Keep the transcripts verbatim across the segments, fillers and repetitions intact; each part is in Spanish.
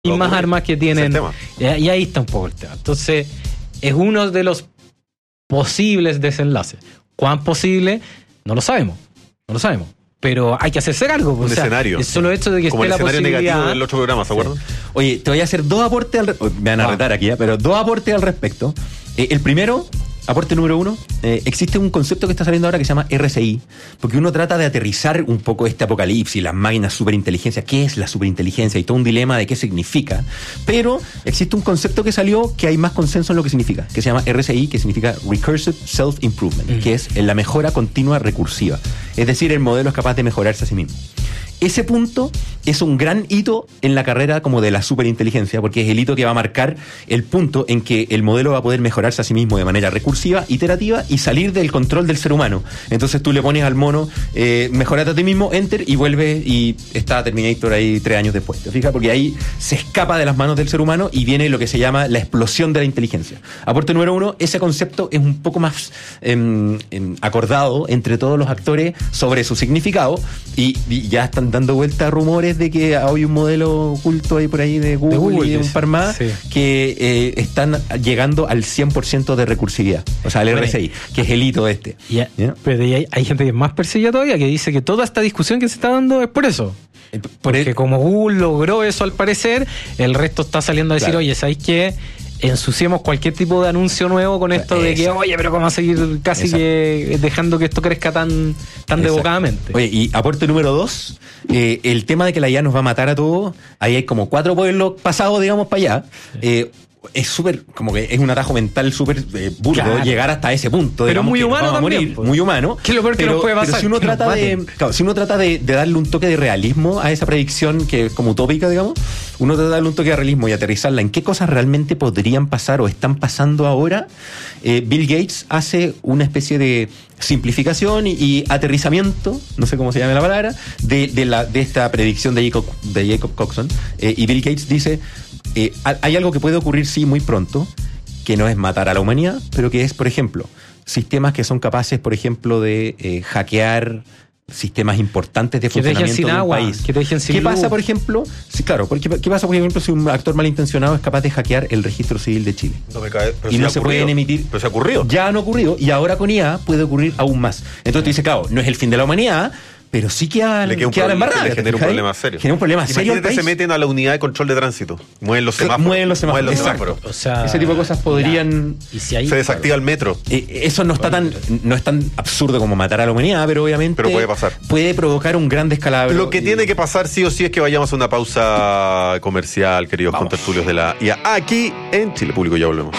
mismas armas que tienen. Y ahí está un poco el tema. Entonces, es uno de los posibles desenlaces. ¿Cuán posible? No lo sabemos. No lo sabemos. Pero hay que hacerse cargo. Un o sea, escenario. Es solo hecho de que como esté el la escenario posibilidad. negativo del otro programa, ¿se acuerdan? Sí. Oye, te voy a hacer dos aportes al respecto. Me van a ah. retar aquí, ¿eh? Pero dos aportes al respecto. Eh, el primero, aporte número uno, eh, existe un concepto que está saliendo ahora que se llama R C I, porque uno trata de aterrizar un poco este apocalipsis, las máquinas superinteligencia, qué es la superinteligencia y todo un dilema de qué significa, pero existe un concepto que salió que hay más consenso en lo que significa, que se llama R C I, que significa Recursive Self-Improvement, mm. que es la mejora continua recursiva, es decir, el modelo es capaz de mejorarse a sí mismo. Ese punto es un gran hito en la carrera como de la superinteligencia, porque es el hito que va a marcar el punto en que el modelo va a poder mejorarse a sí mismo de manera recursiva, iterativa y salir del control del ser humano. Entonces tú le pones al mono, eh, mejorate a ti mismo, enter, y vuelve y está Terminator ahí tres años después. ¿Te fijas? Porque ahí se escapa de las manos del ser humano y viene lo que se llama la explosión de la inteligencia. Aporte número uno, ese concepto es un poco más eh, eh, acordado entre todos los actores sobre su significado y, y ya están dando vuelta rumores de que hay un modelo oculto ahí por ahí de Google, de Google y un par más sí. que eh, están llegando al cien por ciento de recursividad, o sea, el bueno, R C I, que es el hito este. Yeah. ¿Yeah? Pero hay, hay gente que es más perseguida todavía, que dice que toda esta discusión que se está dando es por eso. Por Porque el... como Google logró eso al parecer, el resto está saliendo a decir, claro. oye, ¿sabéis qué? Ensuciemos cualquier tipo de anuncio nuevo con esto Exacto. de que, oye, pero ¿cómo va a seguir casi Exacto. que dejando que esto crezca tan, tan devocadamente? Oye, y aporte número dos, eh, el tema de que la I A nos va a matar a todos, ahí hay como cuatro pueblos pasados, digamos, para allá. Sí. Eh, es súper, como que es un atajo mental súper eh, burdo claro. llegar hasta ese punto. Pero muy humano también. Morir, pues. Muy humano. ¿Qué es lo peor que nos puede pasar? Pero si uno trata de, claro, si uno trata de, de darle un toque de realismo a esa predicción que es como utópica, digamos, uno trata de darle un toque de realismo y aterrizarla en qué cosas realmente podrían pasar o están pasando ahora. Eh, Bill Gates hace una especie de simplificación y, y aterrizamiento, no sé cómo se llama la palabra, de, de, la, de esta predicción de Jacob, de Jacob Coxon. Eh, y Bill Gates dice... Eh, hay algo que puede ocurrir, sí, muy pronto, que no es matar a la humanidad, pero que es, por ejemplo, sistemas que son capaces, por ejemplo, de eh, hackear sistemas importantes de que funcionamiento sin de un agua, país. Que dejen sin ¿Qué luz? pasa, por ejemplo? Sí, claro, ¿qué, ¿qué pasa, por ejemplo, si un actor malintencionado es capaz de hackear el registro civil de Chile? No me cae, pero y si no ha se ocurrido. pueden emitir. Pero se ha ocurrido. Ya han ocurrido, y ahora con I A puede ocurrir aún más. Entonces tú dices, claro, no es el fin de la humanidad, pero sí queda, le queda, un queda la problema, embarrada. le genera un problema serio. Genera un problema serio. Imagínate que se meten a la unidad de control de tránsito. Mueven los semáforos. Mueven los semáforos. Mueven los semáforos. O sea, ese tipo de cosas podrían... ¿Y si hay, se desactiva claro. el metro. Eh, eso no está tan no es tan absurdo como matar a la humanidad, pero obviamente pero puede pasar. Puede provocar un gran descalabro. Lo que y... tiene que pasar sí o sí es que vayamos a una pausa comercial, queridos Vamos. contertulios de la I A. Aquí en Chile Público, ya volvemos.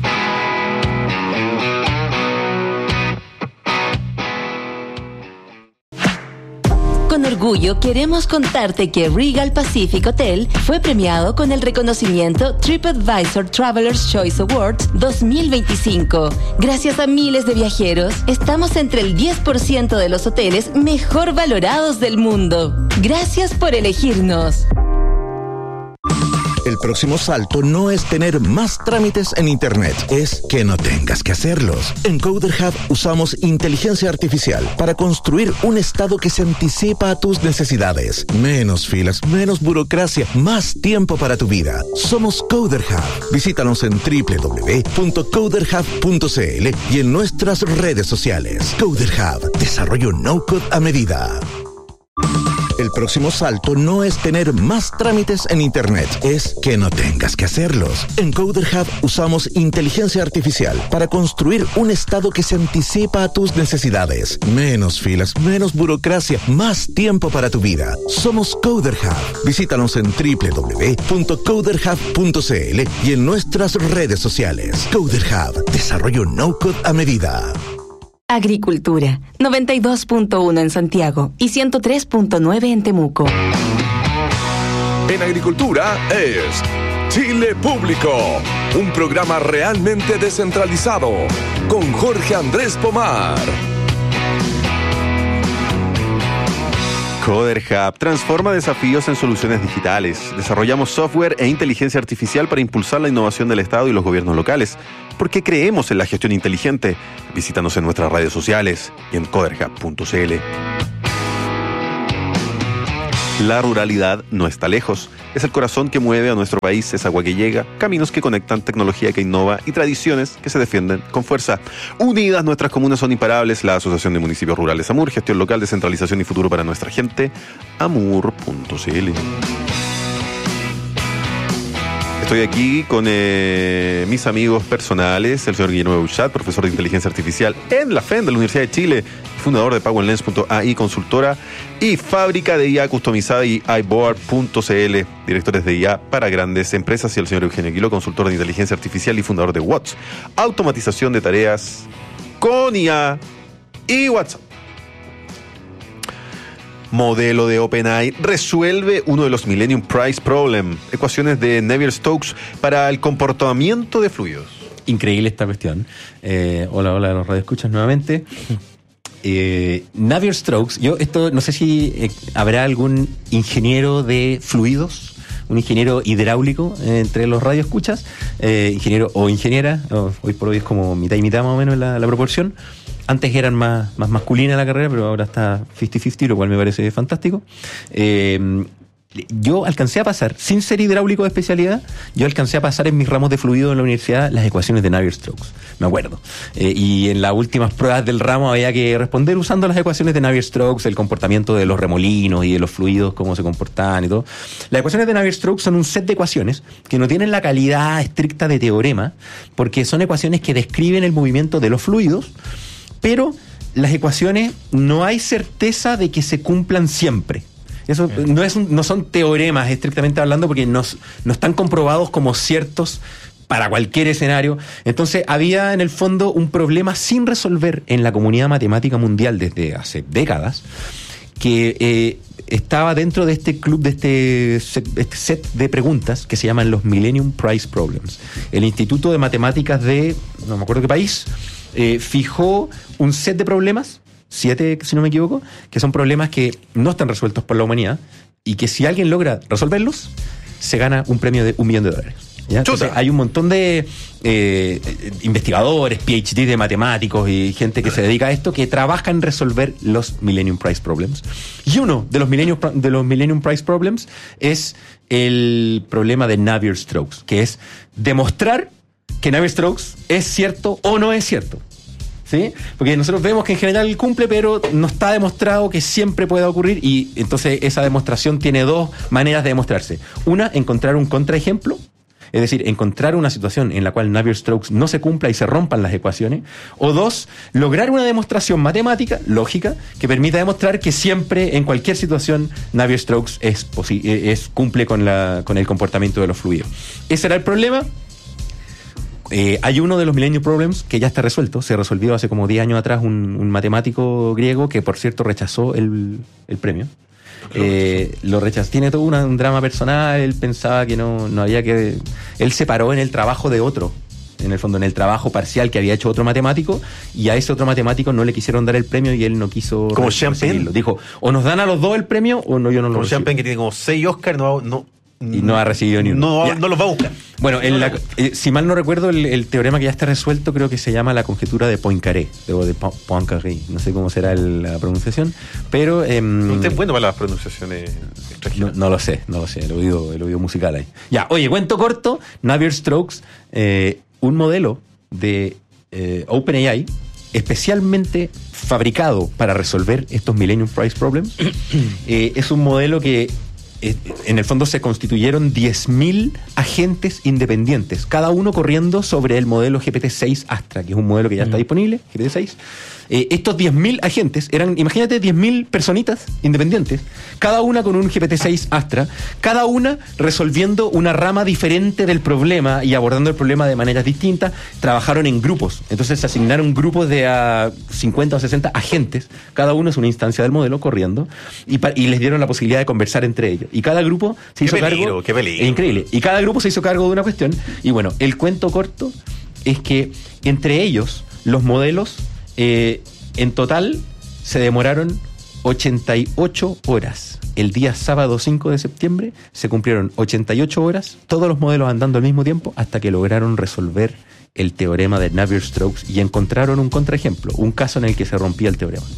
Con orgullo queremos contarte que Regal Pacific Hotel fue premiado con el reconocimiento TripAdvisor Traveler's Choice Awards dos mil veinticinco. Gracias a miles de viajeros, estamos entre el diez por ciento de los hoteles mejor valorados del mundo. Gracias por elegirnos. El próximo salto no es tener más trámites en Internet, es que no tengas que hacerlos. En Coder Hub usamos inteligencia artificial para construir un estado que se anticipa a tus necesidades. Menos filas, menos burocracia, más tiempo para tu vida. Somos Coder Hub. Visítanos en doble u doble u doble u punto coder hub punto c l y en nuestras redes sociales. Coder Hub, desarrollo no-code a medida. El próximo salto no es tener más trámites en Internet, es que no tengas que hacerlos. En Coder Hub usamos inteligencia artificial para construir un estado que se anticipa a tus necesidades. Menos filas, menos burocracia, más tiempo para tu vida. Somos Coder Hub. Visítanos en doble u doble u doble u punto coder hub punto c l y en nuestras redes sociales. Coder Hub, desarrollo no-code a medida. Agricultura, noventa y dos punto uno en Santiago y ciento tres punto nueve en Temuco. En Agricultura es Chile Público, un programa realmente descentralizado, con Jorge Andrés Pomar. Coder Hub transforma desafíos en soluciones digitales. Desarrollamos software e inteligencia artificial para impulsar la innovación del Estado y los gobiernos locales. Porque creemos en la gestión inteligente. Visítanos en nuestras redes sociales y en coder hub punto c l. La ruralidad no está lejos. Es el corazón que mueve a nuestro país, es agua que llega, caminos que conectan, tecnología que innova y tradiciones que se defienden con fuerza. Unidas nuestras comunas son imparables. La Asociación de Municipios Rurales AMUR, gestión local, descentralización y futuro para nuestra gente. amur punto c l. Estoy aquí con eh, mis amigos personales, el señor Guillermo Bouchat, profesor de inteligencia artificial en la F E N de la Universidad de Chile, fundador de Powerlens punto a i, consultora y fábrica de I A customizada, y iBoard punto c l, directores de I A para grandes empresas, y el señor Eugenio Aguiló, consultor de inteligencia artificial y fundador de Watts, automatización de tareas con I A y WhatsApp. Modelo de OpenAI resuelve uno de los Millennium Prize Problem, ecuaciones de Navier-Stokes para el comportamiento de fluidos. Increíble esta cuestión. Eh, hola, hola, los radioescuchas nuevamente. Eh, Navier-Stokes, yo esto no sé si eh, habrá algún ingeniero de fluidos, un ingeniero hidráulico eh, entre los radioescuchas, eh, ingeniero o ingeniera, oh, hoy por hoy es como mitad y mitad más o menos la, la proporción. Antes eran más, más masculina la carrera, pero ahora está cincuenta cincuenta, lo cual me parece fantástico. Eh, yo alcancé a pasar, sin ser hidráulico de especialidad, yo alcancé a pasar en mis ramos de fluido en la universidad las ecuaciones de Navier-Stokes, me acuerdo. Eh, y en las últimas pruebas del ramo había que responder usando las ecuaciones de Navier-Stokes, el comportamiento de los remolinos y de los fluidos, cómo se comportaban y todo. Las ecuaciones de Navier-Stokes son un set de ecuaciones que no tienen la calidad estricta de teorema, porque son ecuaciones que describen el movimiento de los fluidos, pero las ecuaciones no hay certeza de que se cumplan siempre. Eso no, es un, no son teoremas estrictamente hablando, porque no, no están comprobados como ciertos para cualquier escenario. Entonces había en el fondo un problema sin resolver en la comunidad matemática mundial desde hace décadas, que eh, estaba dentro de este club, de este set, este set de preguntas que se llaman los Millennium Prize Problems. El Instituto de Matemáticas de, no me acuerdo qué país, Eh, fijó un set de problemas, siete si no me equivoco, que son problemas que no están resueltos por la humanidad y que si alguien logra resolverlos, se gana un premio de un millón de dólares. ¿Ya? Entonces, hay un montón de eh, investigadores, P H D de matemáticos y gente que se dedica a esto, que trabaja en resolver los Millennium Prize Problems. Y uno de los Millennium, de los Millennium Prize Problems es el problema de Navier-Stokes, que es demostrar que Navier-Stokes es cierto o no es cierto, ¿sí? Porque nosotros vemos que en general cumple, pero no está demostrado que siempre pueda ocurrir, y entonces esa demostración tiene dos maneras de demostrarse. Una, encontrar un contraejemplo, es decir, encontrar una situación en la cual Navier-Stokes no se cumpla y se rompan las ecuaciones. O dos, lograr una demostración matemática, lógica, que permita demostrar que siempre, en cualquier situación, Navier-Stokes es, es, cumple con, la, con el comportamiento de los fluidos. Ese era el problema. Eh, hay uno de los Millennium Problems que ya está resuelto. Se resolvió hace como diez años atrás un, un matemático griego que, por cierto, rechazó el, el premio. Eh, lo rechazó. Tiene todo una, un drama personal. Él pensaba que no, no había que... Él se paró en el trabajo de otro, en el fondo, en el trabajo parcial que había hecho otro matemático, y a ese otro matemático no le quisieron dar el premio y él no quiso como Champagne. Dijo, o nos dan a los dos el premio o no, yo no lo como recibo. Champagne, que tiene como seis Oscars, no... no y no ha recibido ni uno. No, no los va a buscar. Bueno, en la, eh, si mal no recuerdo, el, el teorema que ya está resuelto creo que se llama la conjetura de Poincaré, o de Poincaré, no sé cómo será el, la pronunciación, pero... Eh, ¿Usted es bueno para las pronunciaciones extranjeras? No, no lo sé, no lo sé, el oído, el oído musical ahí. Ya, oye, cuento corto, Navier-Stokes, eh, un modelo de eh, OpenAI especialmente fabricado para resolver estos Millennium Prize Problems. eh, es un modelo que en el fondo se constituyeron diez mil agentes independientes, cada uno corriendo sobre el modelo G P T seis Astra, que es un modelo que ya está disponible, G P T seis. Eh, estos diez mil agentes eran, imagínate, diez mil personitas independientes, cada una con un G P T seis Astra, cada una resolviendo una rama diferente del problema y abordando el problema de maneras distintas. Trabajaron en grupos, entonces se asignaron grupos de a cincuenta o sesenta agentes, cada uno es una instancia del modelo corriendo, y, pa- y les dieron la posibilidad de conversar entre ellos. Y cada grupo se hizo qué peligro, cargo... qué peligro. Es increíble. Y cada grupo se hizo cargo de una cuestión. Y bueno, el cuento corto es que entre ellos, los modelos, eh, en total, se demoraron ochenta y ocho horas. El día sábado cinco de septiembre se cumplieron ochenta y ocho horas, todos los modelos andando al mismo tiempo, hasta que lograron resolver el teorema de Navier-Stokes y encontraron un contraejemplo, un caso en el que se rompía el teorema.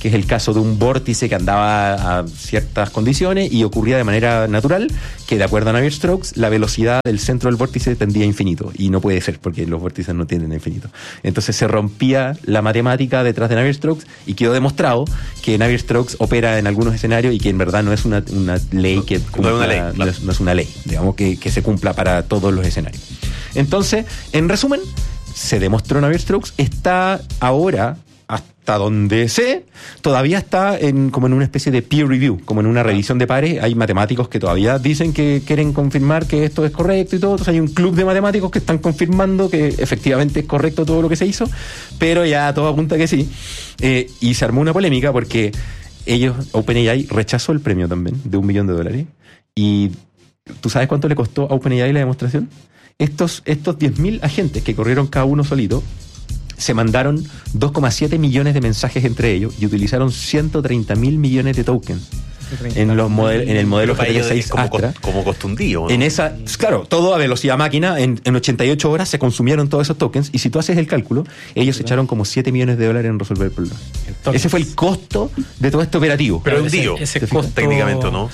que es el caso de un vórtice que andaba a ciertas condiciones y ocurría de manera natural, que de acuerdo a Navier-Stokes, la velocidad del centro del vórtice tendía a infinito, y no puede ser porque los vórtices no tienden a infinito. Entonces se rompía la matemática detrás de Navier-Stokes y quedó demostrado que Navier-Stokes opera en algunos escenarios y que en verdad no es una, una ley que cumpla, no, es una ley, claro. no, es, no es una ley, digamos, que, que se cumpla para todos los escenarios. Entonces, en resumen, se demostró Navier-Stokes, está ahora, hasta donde sé, todavía está en como en una especie de peer review, como en una revisión de pares. Hay matemáticos que todavía dicen que quieren confirmar que esto es correcto y todo. Entonces hay un club de matemáticos que están confirmando que efectivamente es correcto todo lo que se hizo, pero ya todo apunta que sí. Eh, y se armó una polémica porque ellos, OpenAI, rechazó el premio también de un millón de dólares. Y ¿tú sabes cuánto le costó a OpenAI la demostración? Estos, estos diez mil agentes que corrieron cada uno solito se mandaron dos coma siete millones de mensajes entre ellos y utilizaron ciento treinta mil millones de tokens en, los model, en el modelo G P T seis como, Astra. Como costundillo, ¿no? En esa, claro, todo a velocidad máquina, en, en ochenta y ocho horas se consumieron todos esos tokens, y si tú haces el cálculo, ellos ¿sí? echaron como siete millones de dólares en resolver el problema. Entonces, ese fue el costo de todo este operativo. Pero hundido, ese, ese costo técnicamente, ¿no?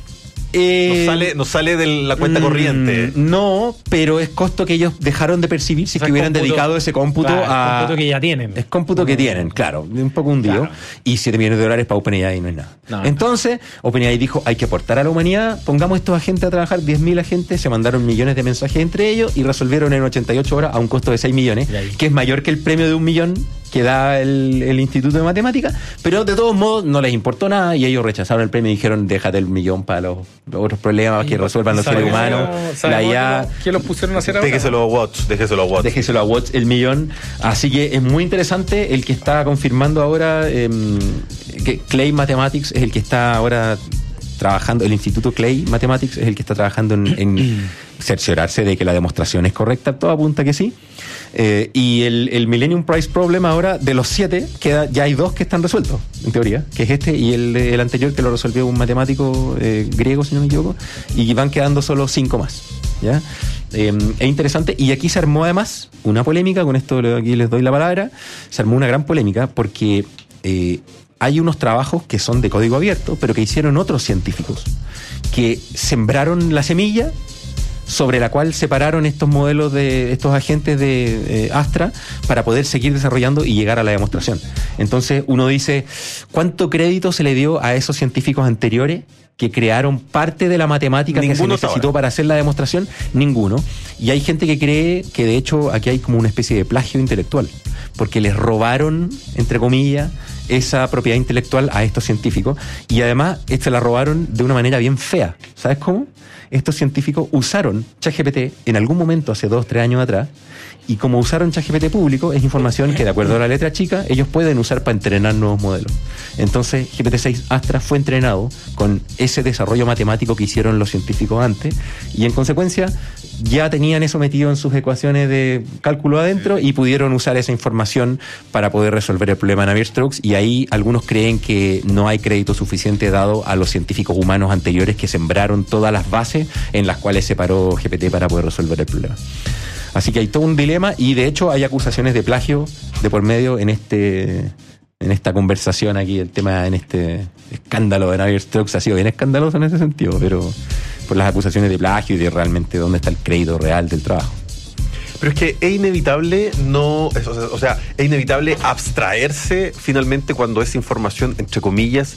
Eh, nos sale, nos sale de la cuenta mm, corriente. No, pero es costo que ellos dejaron de percibir si o sea, que hubieran cómputo, dedicado ese cómputo claro, a... Es cómputo que ya tienen. Es cómputo que tienen, claro. Un poco hundido. Claro. Y siete millones de dólares para OpenAI no es nada. No, Entonces, no. OpenAI dijo, hay que aportar a la humanidad, pongamos estos agentes a trabajar, diez mil agentes, se mandaron millones de mensajes entre ellos y resolvieron en ochenta y ocho horas a un costo de seis millones, que es mayor que el premio de un millón que da el, el Instituto de Matemáticas, pero de todos modos no les importó nada y ellos rechazaron el premio y dijeron, déjate el millón para los otros problemas que resuelvan los seres humanos. La I A, ¿qué los pusieron a hacer ahora? Déjeselo a Watts, déjeselo a Watts. Déjeselo a Watts el millón. Así que es muy interesante el que está confirmando ahora, eh, que Clay Mathematics es el que está ahora trabajando, el Instituto Clay Mathematics es el que está trabajando en, en cerciorarse de que la demostración es correcta, todo apunta que sí. Eh, y el, el Millennium Prize Problem ahora, de los siete, queda, ya hay dos que están resueltos, en teoría, que es este y el, el anterior que lo resolvió un matemático eh, griego, si no me equivoco, y van quedando solo cinco más, ¿ya? Eh, es interesante, y aquí se armó además una polémica, con esto aquí les doy la palabra, se armó una gran polémica porque eh, hay unos trabajos que son de código abierto, pero que hicieron otros científicos, que sembraron la semilla sobre la cual separaron estos modelos de estos agentes de eh, Astra para poder seguir desarrollando y llegar a la demostración. Entonces uno dice, ¿cuánto crédito se le dio a esos científicos anteriores que crearon parte de la matemática Ninguno que se necesitó ahora. para hacer la demostración? Ninguno. Y hay gente que cree que de hecho aquí hay como una especie de plagio intelectual, porque les robaron, entre comillas, esa propiedad intelectual a estos científicos, y además se la robaron de una manera bien fea. ¿Sabes cómo? Estos científicos usaron ChatGPT en algún momento hace dos, tres años atrás, y como usaron ChatGPT público, es información que de acuerdo a la letra chica, ellos pueden usar para entrenar nuevos modelos. Entonces, G P T seis Astra fue entrenado con ese desarrollo matemático que hicieron los científicos antes, y en consecuencia ya tenían eso metido en sus ecuaciones de cálculo adentro y pudieron usar esa información para poder resolver el problema de Navier-Stokes, y ahí algunos creen que no hay crédito suficiente dado a los científicos humanos anteriores que sembraron todas las bases en las cuales se paró G P T para poder resolver el problema. Así que hay todo un dilema, y de hecho hay acusaciones de plagio de por medio en este en esta conversación aquí, el tema en este escándalo de Navier-Stokes ha sido bien escandaloso en ese sentido, pero por las acusaciones de plagio y de realmente dónde está el crédito real del trabajo. Pero es que es inevitable no, o sea, es inevitable abstraerse finalmente cuando esa información, entre comillas,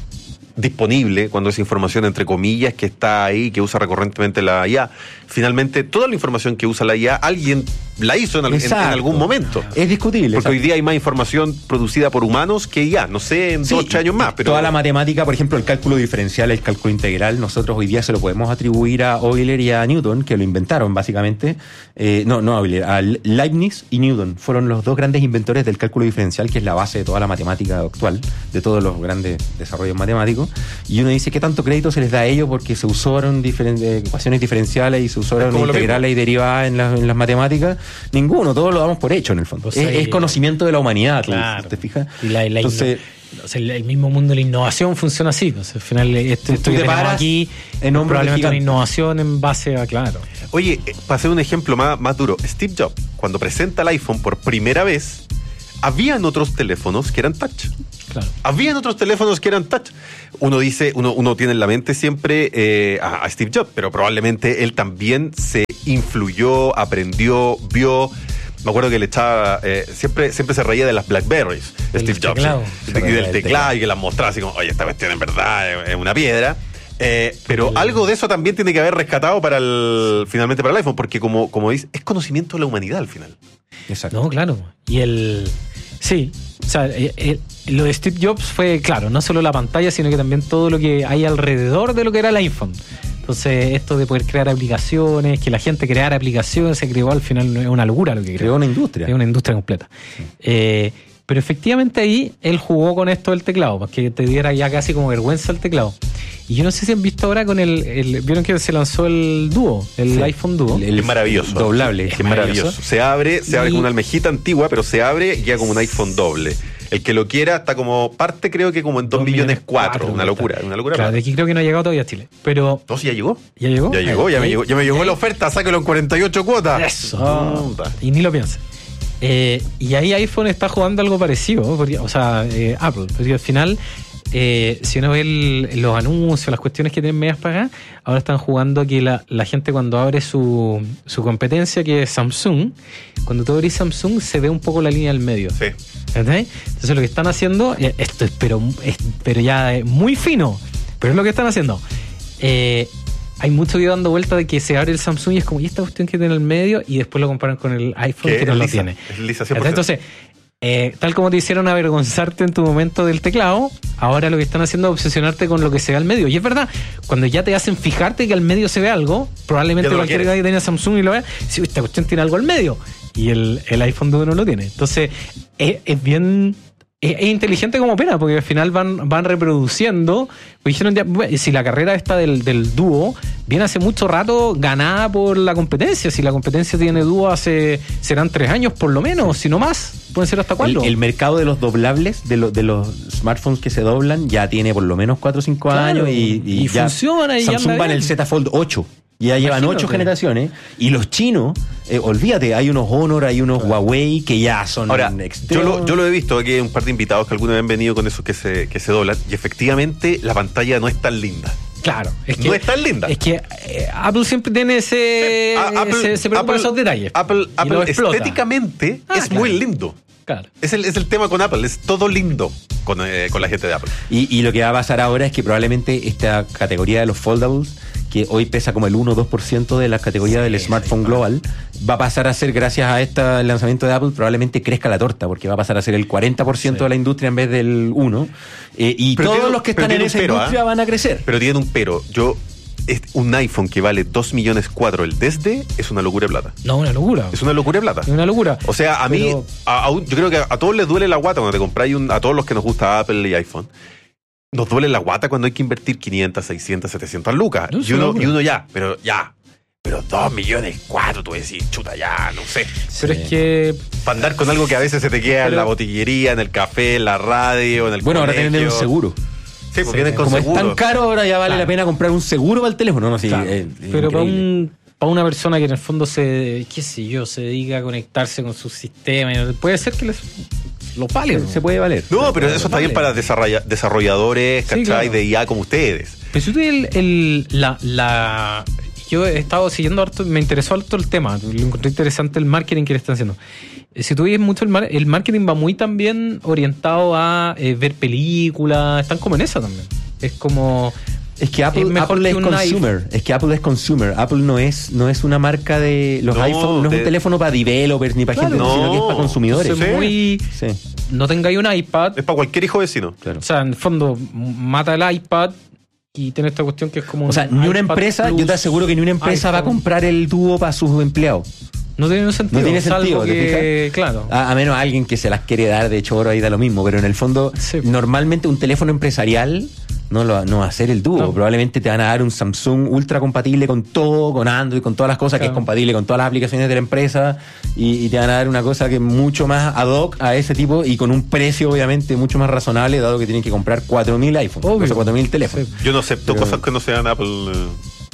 disponible, cuando esa información, entre comillas, que está ahí, que usa recurrentemente la I A, finalmente toda la información que usa la I A, alguien la hizo en, en, en algún momento. Es discutible. Porque exacto. Hoy día hay más información producida por humanos que I A, no sé, en sí, dos, tres años más. Pero toda la matemática, por ejemplo, el cálculo diferencial, el cálculo integral, nosotros hoy día se lo podemos atribuir a Euler y a Newton, que lo inventaron básicamente. Eh, no, no a Euler, a Leibniz y Newton fueron los dos grandes inventores del cálculo diferencial, que es la base de toda la matemática actual, de todos los grandes desarrollos matemáticos. Y uno dice, ¿qué tanto crédito se les da a ellos? Porque se usaron diferentes ecuaciones diferenciales y se usaron integrales y derivadas en, la, en las matemáticas. Ninguno, todos lo damos por hecho en el fondo. Pues es, es conocimiento de la humanidad, claro. ¿te fijas? Y la, la Entonces, inno- o sea, el mismo mundo de la innovación funciona así. O sea, al final, esto, esto que tenemos aquí es probablemente una innovación en base a, claro. Oye, para hacer un ejemplo más, más duro, Steve Jobs, cuando presenta el iPhone por primera vez, habían otros teléfonos que eran touch. Claro. Habían otros teléfonos que eran touch. Uno dice, uno, uno tiene en la mente siempre eh, a, a Steve Jobs, pero probablemente él también se influyó, aprendió, vio. Me acuerdo que le echaba, eh, siempre, siempre se reía de las Blackberries, Del Steve Jobs. teclado. Y del teclado, y que las mostraba así como, oye, esta cuestión en verdad es, es una piedra. Eh, pero el... algo de eso también tiene que haber rescatado para el, finalmente para el iPhone, porque como, como dice, es conocimiento de la humanidad al final. Exacto. No, claro. Y el... Sí, o sea, el, el, lo de Steve Jobs fue, claro, no solo la pantalla, sino que también todo lo que hay alrededor de lo que era el iPhone. Entonces, esto de poder crear aplicaciones, que la gente creara aplicaciones, se creó al final, es una locura lo que creó. Creó una industria. Es una industria completa. Sí. Eh, pero efectivamente ahí él jugó con esto del teclado, para que te diera ya casi como vergüenza el teclado. Y yo no sé si han visto ahora con el... el vieron que se lanzó el Duo, el sí. iPhone Duo. El, el, es maravilloso. Doblable. Es, es maravilloso. maravilloso. Se abre, se abre y... como una almejita antigua, pero se abre y ya como un iPhone doble. El que lo quiera está como parte, creo que como en dos millones cuatro. Una locura, una locura. Claro, de aquí creo que no ha llegado todavía a Chile. Pero. No, sí, ya llegó. ¿Ya llegó? Ya llegó, ya me llegó, ya me llegó la oferta, sáquelo en cuarenta y ocho cuotas. Eso. Oh, y ni lo pienses. Eh, y ahí iPhone está jugando algo parecido, porque, o sea, eh, Apple, porque al final, eh, si uno ve el, los anuncios, las cuestiones que tienen medias pagadas, ahora están jugando que la, la gente cuando abre su, su competencia, que es Samsung, cuando tú abrís Samsung se ve un poco la línea del medio. Sí. ¿Entendés? Entonces lo que están haciendo, esto es pero, es, pero ya es muy fino, pero es lo que están haciendo. Eh, hay mucho video dando vuelta de que se abre el Samsung y es como, ¿y esta cuestión que tiene en el medio? Y después lo comparan con el iPhone que no lo tiene. Es lisa cien por ciento. Entonces, eh, tal como te hicieron avergonzarte en tu momento del teclado, ahora lo que están haciendo es obsesionarte con lo que se ve al medio. Y es verdad, cuando ya te hacen fijarte que al medio se ve algo, probablemente no cualquier que tenga Samsung y lo vea, si esta cuestión tiene algo al medio. Y el, el iPhone Duo no lo tiene. Entonces, es, es bien... Es, es inteligente como pena, porque al final van, van reproduciendo. Pues dijeron, ya, si la carrera esta del, del Duo viene hace mucho rato ganada por la competencia. Si la competencia tiene Duo hace, serán tres años por lo menos, si no más. Pueden ser hasta cuándo. El, el mercado de los doblables, de, lo, de los smartphones que se doblan, ya tiene por lo menos cuatro o cinco claro, años. Y, y, y ya funciona. Y Samsung va en el Z Fold ocho. Ya llevan ocho generaciones. Y los chinos, eh, olvídate, hay unos Honor, hay unos claro. Huawei que ya son Ahora, yo lo, yo lo he visto aquí, hay un par de invitados que alguna vez han venido con esos que se, que se doblan. Y efectivamente la pantalla no es tan linda. Claro, es que, no es tan linda. Es que eh, Apple siempre tiene ese. Eh, Apple, se, se preocupa de esos detalles. Apple, Apple estéticamente ah, es claro. muy lindo. Claro. Es el, es el tema con Apple, es todo lindo con, eh, con la gente de Apple. Y, y lo que va a pasar ahora es que probablemente esta categoría de los foldables, que hoy pesa como el uno o dos por ciento de la categoría sí, del smartphone sí, global, va a pasar a ser, gracias a este lanzamiento de Apple, probablemente crezca la torta, porque va a pasar a ser el cuarenta por ciento sí. de la industria en vez del uno por ciento. Eh, y pero todos tiene, los que están en esa pero, industria ¿eh? van a crecer. Pero tiene un pero. Yo... Un iPhone que vale dos millones cuatro el desde es una locura de plata. No, una locura. Es una locura de plata. Es una locura. O sea, a Pero... mí, a, a, yo creo que a todos les duele la guata cuando te compráis un, a todos los que nos gusta Apple y iPhone. Nos duele la guata cuando hay que invertir quinientas, seiscientas, setecientas lucas. No, y, uno, y uno ya, pero ya. Pero dos millones cuatro, tú decís, chuta, ya, no sé. Pero sí. es que... Para andar con algo que a veces se te queda pero... en la botillería, en el café, en la radio, en el Bueno, colegio. Ahora tienen un seguro. Sí, porque sí, vienen con como seguro. Es tan caro, ahora ya vale claro. la pena comprar un seguro para el teléfono, ¿no? Sí, claro. eh, pero para, un, para una persona que en el fondo se, qué sé yo, se dedica a conectarse con su sistema, puede ser que les lo vale. Se, se puede valer. No, pero eso está bien para desarrolladores, ¿cachai? Sí, claro. de I A como ustedes. Pero si usted el, el, la, la... Yo he estado siguiendo harto, me interesó harto el tema, lo encontré interesante el marketing que le están haciendo. Si tú ves mucho el, mar, el marketing va muy también orientado a eh, ver películas, están como en esa también. Es como... Es que Apple es, mejor Apple es consumer. IPhone. Es que Apple es consumer. Apple no es, no es una marca de los no, iPhones, no de... es un teléfono para developers ni para claro, gente, no. sino que es para consumidores. Sí. Muy, sí. No tengáis un iPad. Es para cualquier hijo vecino. Claro. O sea, en el fondo, mata el iPad y tiene esta cuestión que es como... O sea, ni una empresa, yo te aseguro que ni una empresa iPhone. va a comprar el Duo para sus empleados. No tiene sentido. No tiene sentido, que, claro. A, a menos a alguien que se las quiere dar de choro, ahí da lo mismo. Pero en el fondo, sí. normalmente un teléfono empresarial no, lo, no va a ser el Duo. No. Probablemente te van a dar un Samsung ultra compatible con todo, con Android, con todas las cosas, claro. que es compatible con todas las aplicaciones de la empresa. Y, y te van a dar una cosa que es mucho más ad hoc a ese tipo y con un precio, obviamente, mucho más razonable, dado que tienen que comprar cuatro mil iPhones. O sea, cuatro mil teléfonos. Sí. Yo no acepto pero... cosas que no sean Apple.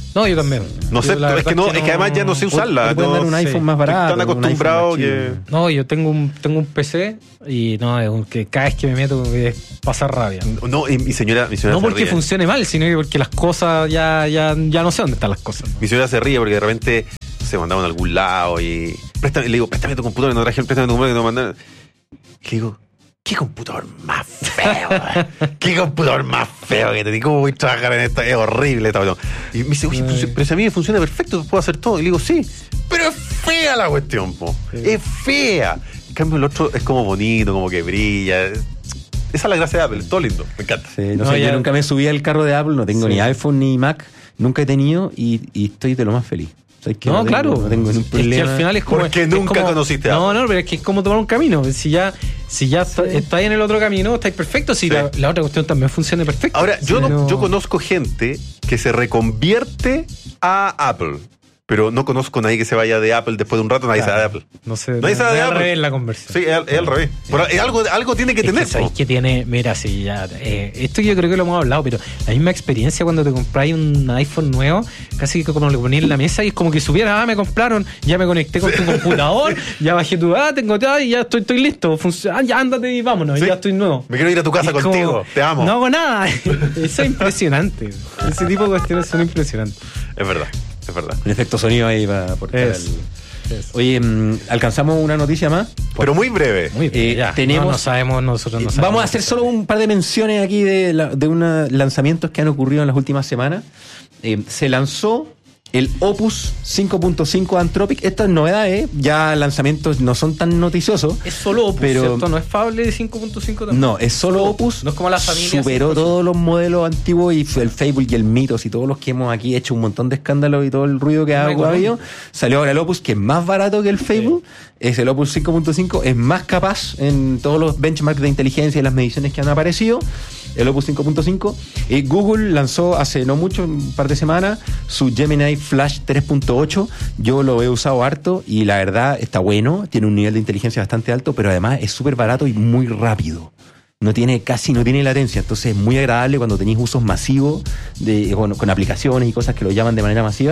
No, yo también. No sé, Yo, la es que, verdad no, es que además ya no sé usarla. Te pueden no, dar un sí. iPhone más barato. Estoy tan un acostumbrado iPhone más que... chido. No, yo tengo un, tengo un P C y no, es un, que cada vez que me meto es pasar rabia. No, y mi señora, mi señora No se porque ríe. funcione mal, sino que porque las cosas ya, ya, ya no sé dónde están las cosas. Mi señora se ríe porque de repente se mandaban a algún lado y... Préstame, le digo, préstame tu computador, no traje el préstame tu computador que te mandaron. Y le digo, ¿qué computador más feo? ¿Qué computador más feo que te digo? ¿Cómo voy a trabajar en esto? Es horrible esta cuestión. Y me dice, oye, pues, pero si a mí me funciona perfecto, puedo hacer todo. Y le digo, sí, pero es fea la cuestión, po. Es fea. En cambio, el otro es como bonito, como que brilla. Esa es la gracia de Apple, es todo lindo, me encanta. Sí, no, No, sé, ya- yo nunca me subí al carro de Apple, no tengo Sí. ni iPhone ni Mac, nunca he tenido y, y estoy de lo más feliz. O sea, es que No, tengo- claro. no tengo ningún Es problema. que al final es como. Porque es nunca como- conociste a No, Apple. no, pero es que es como tomar un camino. Si ya, si ya está- estáis en el otro camino, estáis perfecto. Si Sí. la, la otra cuestión también funciona perfecto. Ahora, yo, Si no, yo conozco gente que se reconvierte a Apple, pero no conozco a nadie que se vaya de Apple después de un rato, nadie Claro. se va de Apple. No sé. Nadie sabe de es al Apple. revés la conversión. Sí, es, al- es al revés. Por- es algo, algo tiene que Es tener. que sabéis po. que tiene, mira, sí, ya, eh, esto yo creo que lo hemos hablado, pero la misma experiencia cuando te compráis un iPhone nuevo, casi que como lo ponías en la mesa y es como que supiera, ah, me compraron, ya me conecté con tu computador, ya bajé tu, ah, tengo, ya, y ya estoy, estoy listo, Func- ah, ya ándate y vámonos, Sí. ya estoy nuevo. Me quiero ir a tu casa Es como, contigo, te amo. No hago nada, eso es impresionante, ese tipo de cuestiones son impresionantes. Es verdad, es verdad. Un efecto sonido ahí para aportar Es. al- Oye, mm, ¿alcanzamos una noticia más? Pero muy breve. Muy bien, Eh, ya, tenemos- no, no sabemos, nosotros no sabemos. Vamos a hacer solo un par de menciones aquí de, la- de unos lanzamientos que han ocurrido en las últimas semanas. Eh, se lanzó el Opus cinco punto cinco Anthropic. Estas novedades, ya lanzamientos no son tan noticiosos. Es solo Opus, pero- ¿cierto? No es Fable de cinco punto cinco también. No, es solo Opus. No es como la familia Superó cinco punto cinco. todos los modelos antiguos y el Fable y el Mythos y todos los que hemos aquí hecho un montón de escándalos y todo el ruido que ha Muy habido. económico. Salió ahora el Opus, que es más barato que el Fable. Es el Opus cinco punto cinco, es más capaz en todos los benchmarks de inteligencia y las mediciones que han aparecido. El Opus cinco punto cinco. Eh, Google lanzó hace no mucho, un par de semanas, su Gemini Flash tres punto ocho. Yo lo he usado harto y la verdad está bueno. Tiene un nivel de inteligencia bastante alto, pero además es súper barato y muy rápido. No tiene, casi no tiene latencia, entonces es muy agradable cuando tenéis usos masivos de, con, con aplicaciones y cosas que lo llaman de manera masiva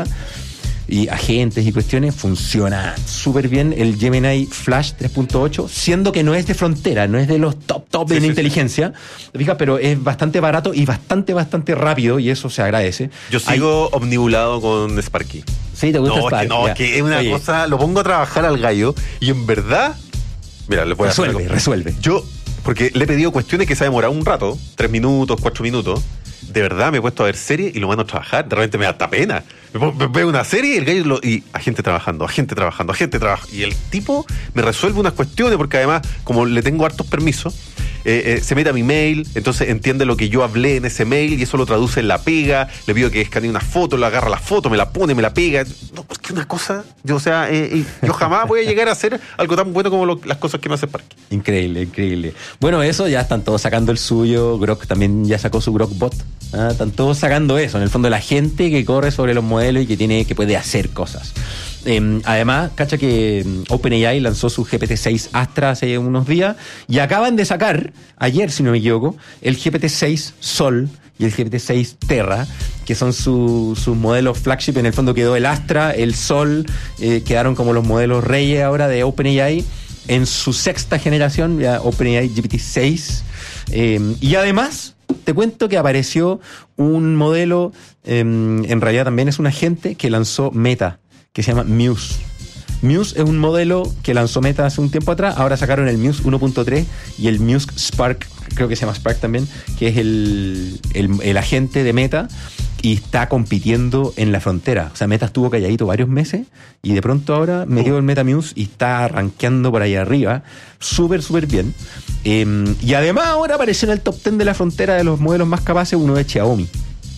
y agentes y cuestiones. Funciona súper bien el Gemini Flash tres punto ocho, siendo que no es de frontera, no es de los top top Sí, en sí, inteligencia, ¿te fijas? Pero es bastante barato y bastante bastante rápido y eso se agradece. Yo Hay- sigo omnibulado con Sparky. Sí, te gusta No, es que, Spark, no, ya. es que es una Oye, cosa, lo pongo a trabajar al gallo y en verdad, mira, les voy a hacer Resuelve, algo. resuelve. Yo, porque le he pedido cuestiones que se ha demorado un rato, tres minutos, cuatro minutos. De verdad me he puesto a ver series y lo mando a trabajar. De repente me da hasta pena. Me pon- me veo una serie y el gallo lo- y a gente trabajando, a gente trabajando, a gente trabajando. Y el tipo me resuelve unas cuestiones porque además, como le tengo hartos permisos, eh, eh, se mete a mi mail, entonces entiende lo que yo hablé en ese mail y eso lo traduce en la pega. Le pido que escanee una foto, le agarra la foto, me la pone, me la pega. No, porque una cosa, yo, o sea, eh, eh, yo jamás voy a llegar a hacer algo tan bueno como lo- las cosas que me hace Sparky. Increíble, increíble. Bueno, eso ya están todos sacando el suyo. Grok también ya sacó su Grok Bot. Ah, están todos sacando eso. En el fondo, la gente que corre sobre los modelos y que tiene, que puede hacer cosas. Eh, además, cacha que mm, OpenAI lanzó su G P T seis Astra hace unos días y acaban de sacar, ayer si no me equivoco, el G P T seis Sol y el G P T seis Terra, que son su- sus modelos flagship. En el fondo quedó el Astra, el Sol, eh, quedaron como los modelos reyes ahora de OpenAI en su sexta generación, ya OpenAI G P T seis. Eh, y además, te cuento que apareció un modelo, eh, en realidad también es un agente que lanzó Meta, que se llama Muse. Muse es un modelo que lanzó Meta hace un tiempo atrás. Ahora sacaron el Muse uno punto tres y el Muse Spark, creo que se llama Spark también, que es el, el, el agente de Meta y está compitiendo en la frontera. O sea, Meta estuvo calladito varios meses y de pronto ahora metió el Meta Muse y está rankeando por ahí arriba. Súper, súper bien. Eh, y además ahora apareció en el top diez de la frontera de los modelos más capaces uno de Xiaomi.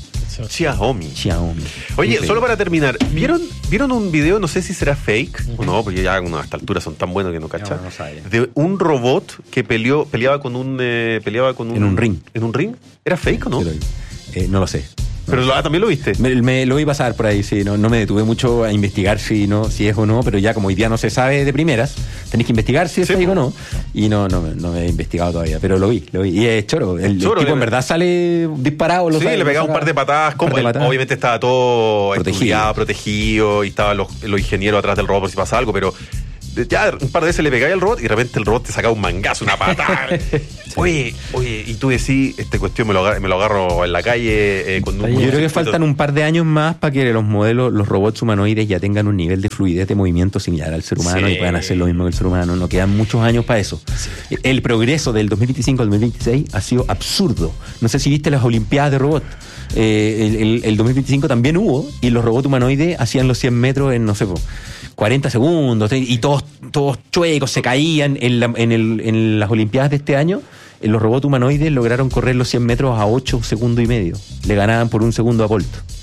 Xiaomi. Xiaomi. Oye, Increíble. solo para terminar, ¿vieron, ¿vieron un video, no sé si será fake o no, porque ya uno, a esta altura son tan buenos que no cachan, No, no sabe. de un robot que peleó, peleaba con un... eh, peleaba con un En un ring. ¿En un ring? ¿Era fake o no? Pero, eh, no lo sé. Pero lo, ah, también lo viste. Me, me lo vi pasar por ahí, sí. No, no me detuve mucho a investigar si no si es o no, pero ya como hoy día no se sabe de primeras, tenés que investigar si es Sí, fake po. o no. Y no, no, no me he investigado todavía, pero lo vi, lo vi. Y es choro. El, el Choro, tipo le- en verdad sale disparado. Lo Sí, sabe, le lo pegaba un saca. par de patadas. Como Un par de él, patadas. obviamente estaba todo Protegido. estudiado, protegido, y estaban los, los ingenieros atrás del robot por si pasa algo, pero de- ya un par de veces le pegaba al robot y de repente el robot te sacaba un mangazo, una patada. Oye, oye, y tú decís, esta cuestión me lo, agar- me lo agarro en la calle eh, con un Yo Yo creo que circuito. faltan un par de años más para que los modelos, los robots humanoides ya tengan un nivel de fluidez de movimiento similar al ser humano Sí. y puedan hacer lo mismo que el ser humano. No quedan muchos años para eso. El progreso del dos mil veinticinco al dos mil veintiséis ha sido absurdo. No sé si viste las Olimpiadas de robot. Eh, el, el- el dos mil veinticinco también hubo y los robots humanoides hacían los cien metros en, no sé, po, cuarenta segundos y todos, todos chuecos se caían. En, la- en, el- en las Olimpiadas de este año, eh, los robots humanoides lograron correr los cien metros a ocho segundos y medio. Le ganaban por un segundo a Bolt.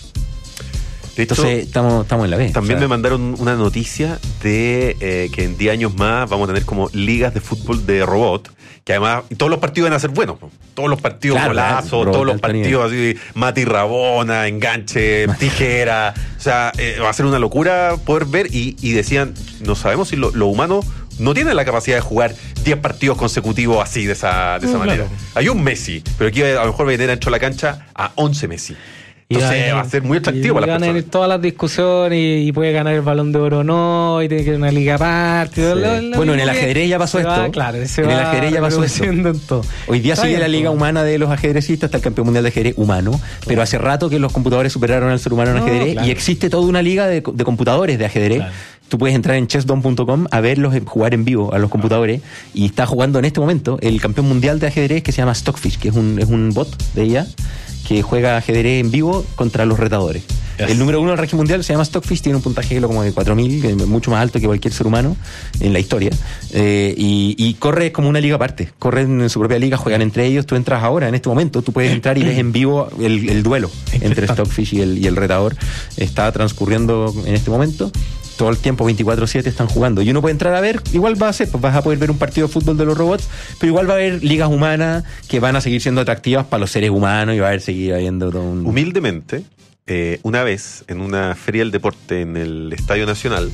De hecho, Entonces estamos, estamos en la B. también O sea, me mandaron una noticia de eh, que en diez años más vamos a tener como ligas de fútbol de robot, que además y todos los partidos van a ser buenos. po. Todos los partidos Claro, golazos, robot todos los de alto partidos así, Mati Rabona, enganche, tijera. O sea, eh, va a ser una locura poder ver y, y decían, no sabemos si lo, lo humano no tiene la capacidad de jugar diez partidos consecutivos así, de esa, de esa No, manera. claro. Hay un Messi, pero aquí a lo mejor va a tener ancho la cancha a once Messi. Y Entonces va a ser muy atractivo y para las ganan personas. todas las discusiones y, y puede ganar el Balón de Oro o no, y tiene que ir a una liga aparte. Sí. Lo- lo Bueno, en el mismo que ajedrez ya pasó se va, esto. claro, se En el va ajedrez ya pasó esto. reproduciendo en todo. Hoy día Está sigue bien, la liga po. humana de los ajedrecistas, está el campeón mundial de ajedrez humano, pero hace rato que los computadores superaron al ser humano en No, ajedrez claro. y existe toda una liga de, de computadores de ajedrez. Claro. Tú puedes entrar en chess dom punto com a verlos en- jugar en vivo a los computadores y está jugando en este momento el campeón mundial de ajedrez que se llama Stockfish, que es un, es un bot de ella que juega ajedrez en vivo contra los retadores. Yes. El número uno del ranking mundial se llama Stockfish, tiene un puntaje como de cuatro mil, que es mucho más alto que cualquier ser humano en la historia. Eh, y, y corre como una liga aparte. Corren en su propia liga, juegan entre ellos. Tú entras ahora, en este momento, tú puedes entrar y ves en vivo el, el duelo entre Stockfish y el, y el retador. Está transcurriendo en este momento. Todo el tiempo, veinticuatro siete, están jugando. Y uno puede entrar a ver, igual va a ser, pues vas a poder ver un partido de fútbol de los robots, pero igual va a haber ligas humanas que van a seguir siendo atractivas para los seres humanos y va a haber seguir habiendo todo un... Humildemente, eh, una vez en una feria del deporte en el Estadio Nacional,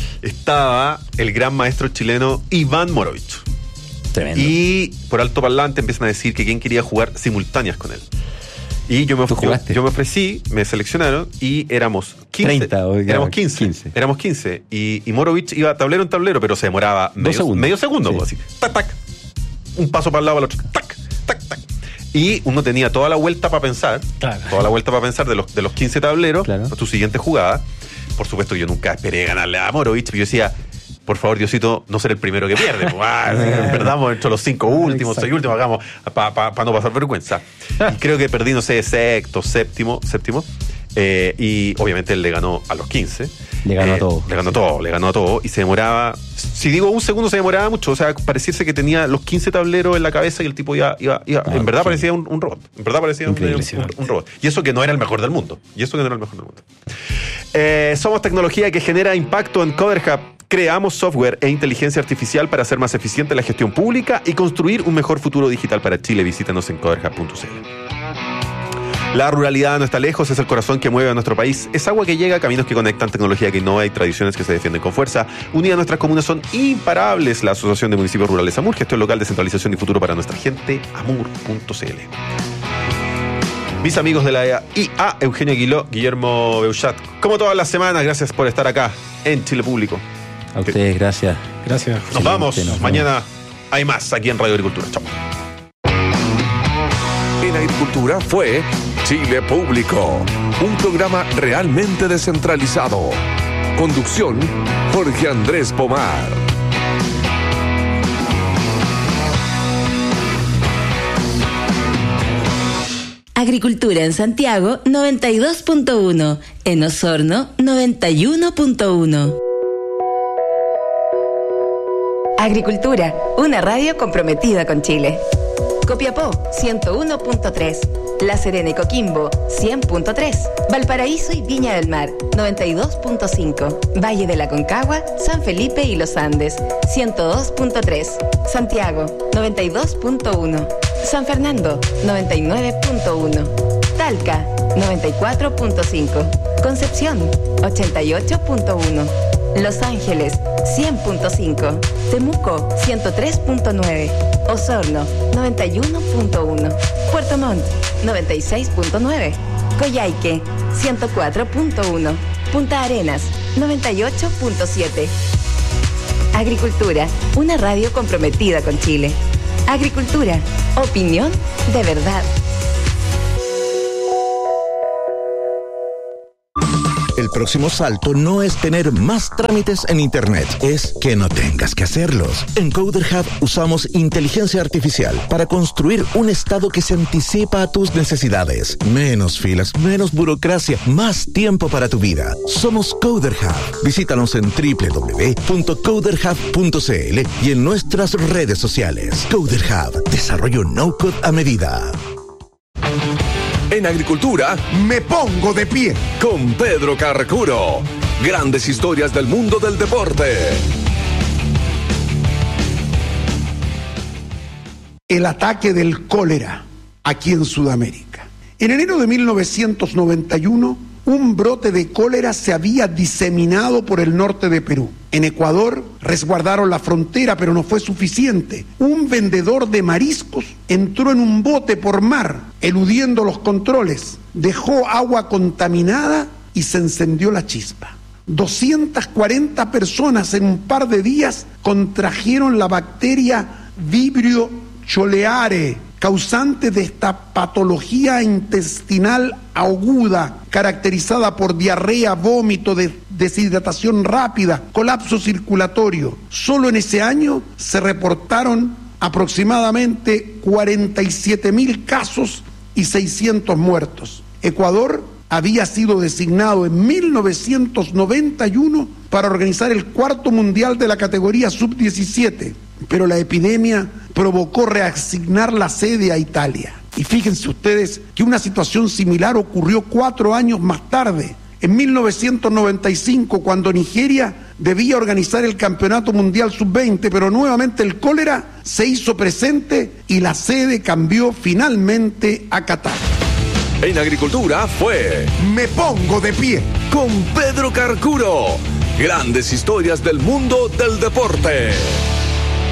estaba el gran maestro chileno Iván Morovich. Tremendo. Y por alto parlante empiezan a decir que quién quería jugar simultáneas con él. Y yo me, ¿Tú yo, jugaste? yo me ofrecí, me seleccionaron y éramos quince. treinta, o ya, éramos quince, quince. Éramos quince. Y, y Morovich iba tablero en tablero, pero se demoraba medio segundos. medio segundo. Sí. pues, así, tac, tac. Un paso para el lado, para el otro. Tac, tac, tac. Y uno tenía toda la vuelta para pensar. Claro. Toda la vuelta para pensar de los, de los quince tableros. Claro. Tu siguiente jugada. Por supuesto, yo nunca esperé ganarle a Morovich, pero yo decía, por favor, Diosito, no ser el primero que pierde. Pues, ah, perdamos entre los cinco últimos, Exacto. seis últimos, hagamos para pa, pa no pasar vergüenza. Y creo que perdí, no sé, sexto, séptimo, séptimo. Eh, y obviamente él le ganó a los quince. Le ganó a todo. Le ganó a todo, le ganó a todo. Y se demoraba, si digo un segundo, se demoraba mucho. O sea, pareciese que tenía los quince tableros en la cabeza y el tipo iba, iba, iba. Ah, en verdad sí. parecía un, un robot. En verdad parecía un, Increíble. un- un robot. Y eso que no era el mejor del mundo. Y eso que no era el mejor del mundo. Eh, somos tecnología que genera impacto en CoderHub. Creamos software e inteligencia artificial para hacer más eficiente la gestión pública y construir un mejor futuro digital para Chile. Visítanos en coderhub punto c l. La ruralidad no está lejos, es el corazón que mueve a nuestro país. Es agua que llega, caminos que conectan, tecnología que innova y tradiciones que se defienden con fuerza. Unidas nuestras comunas son imparables. La Asociación de Municipios Rurales AMUR, gestión local, descentralización y futuro para nuestra gente, amur punto c l. Mis amigos de la I A, Eugenio Aguiló, Guillermo Beuchat, como todas las semanas, gracias por estar acá en Chile Público. A ustedes, gracias. Gracias. Nos Excelente, vamos. nos vemos. Mañana hay más aquí en Radio Agricultura. Chao. En Agricultura fue Chile Público, un programa realmente descentralizado. Conducción, Jorge Andrés Pomar. Agricultura en Santiago noventa y dos punto uno, en Osorno noventa y uno punto uno. Agricultura, una radio comprometida con Chile. Copiapó ciento uno punto tres, La Serena y Coquimbo cien punto tres, Valparaíso y Viña del Mar noventa y dos punto cinco, Valle de la Concagua, San Felipe y Los Andes ciento dos punto tres, Santiago noventa y dos punto uno, San Fernando noventa y nueve punto uno, Talca noventa y cuatro punto cinco. Concepción, ochenta y ocho punto uno. Los Ángeles, cien punto cinco. Temuco, ciento tres punto nueve. Osorno, noventa y uno punto uno. Puerto Montt, noventa y seis punto nueve. Coyhaique, ciento cuatro punto uno. Punta Arenas, noventa y ocho punto siete. Agricultura, una radio comprometida con Chile. Agricultura, opinión de verdad. El próximo salto no es tener más trámites en Internet, es que no tengas que hacerlos. En Coder Hub usamos inteligencia artificial para construir un estado que se anticipa a tus necesidades. Menos filas, menos burocracia, más tiempo para tu vida. Somos Coder Hub. Visítanos en doble u doble u doble u punto coder hub punto c l y en nuestras redes sociales. Coder Hub, desarrollo no-code a medida. En Agricultura, me pongo de pie con Pedro Carcuro. Grandes historias del mundo del deporte. El ataque del cólera aquí en Sudamérica. En enero de mil novecientos noventa y uno, un brote de cólera se había diseminado por el norte de Perú. En Ecuador resguardaron la frontera, pero no fue suficiente. Un vendedor de mariscos entró en un bote por mar, eludiendo los controles. Dejó agua contaminada y se encendió la chispa. doscientas cuarenta personas en un par de días contrajeron la bacteria Vibrio choleare, causante de esta patología intestinal aguda, caracterizada por diarrea, vómito, de deshidratación rápida, colapso circulatorio. Solo en ese año se reportaron aproximadamente cuarenta y siete mil casos y seiscientos muertos. Ecuador había sido designado en mil novecientos noventa y uno para organizar el cuarto mundial de la categoría sub diecisiete, pero la epidemia provocó reasignar la sede a Italia. Y fíjense ustedes que una situación similar ocurrió cuatro años más tarde, en mil novecientos noventa y cinco, cuando Nigeria debía organizar el Campeonato Mundial sub veinte, pero nuevamente el cólera se hizo presente y la sede cambió finalmente a Qatar. En Agricultura fue Me Pongo de Pie con Pedro Carcuro. Grandes historias del mundo del deporte.